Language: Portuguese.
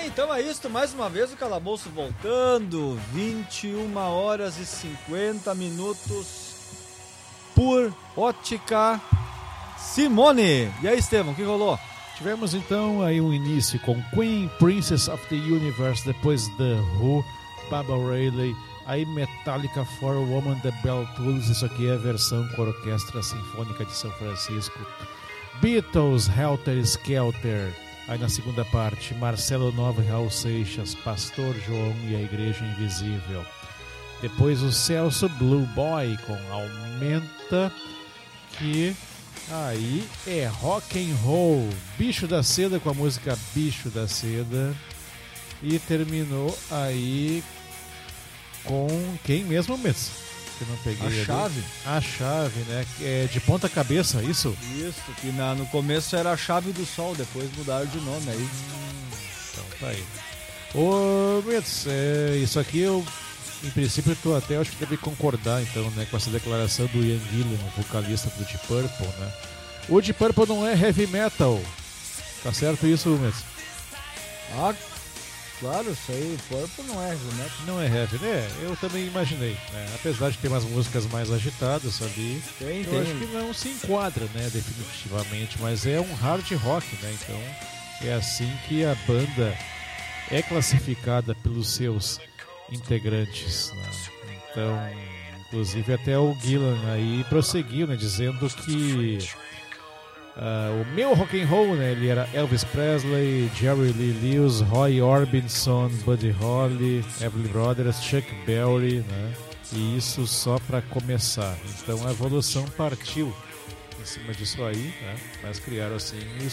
bem, então é isso, mais uma vez o Calabouço voltando, 21 horas e 50 minutos por Ótica Simone. E aí, Estevão, o que rolou? Tivemos então aí um início com Queen, Princess of the Universe, depois The Who, Baba Rayleigh, aí Metallica For a Woman, The Bell Tools, isso aqui é a versão com a Orquestra Sinfônica de São Francisco. Beatles, Helter Skelter, aí na segunda parte, Marcelo Nova e Raul Seixas, Pastor João e a Igreja Invisível. Depois o Celso Blue Boy com Aumenta, que aí é rock and roll, Bicho da Seda com a música Bicho da Seda. E terminou aí com quem mesmo, Metz? Que eu não peguei A ali. Chave. A Chave, né? É de ponta cabeça, isso? Isso, que no começo era a Chave do Sol, depois mudaram de nome aí. Então tá aí. Ô, Metz, isso aqui eu, em princípio, tu até acho que deve concordar então, né, com essa declaração do Ian Gillan, o vocalista do Deep Purple, né? O Deep Purple não é heavy metal. Tá certo isso, Metz? Ah, claro, isso aí, Purple não é heavy metal. Não é heavy, né? Eu também imaginei, né? Apesar de ter umas músicas mais agitadas ali, Tem. acho que não se enquadra, né, definitivamente, mas é um hard rock, né? Então é assim que a banda é classificada pelos seus integrantes, né? Então, inclusive até o Gillan aí prosseguiu, né, dizendo que o meu rock and roll, né, ele era Elvis Presley, Jerry Lee Lewis, Roy Orbison, Buddy Holly, Everly Brothers, Chuck Berry, né? E isso só para começar. Então a evolução partiu em cima disso aí, né? Mas criaram assim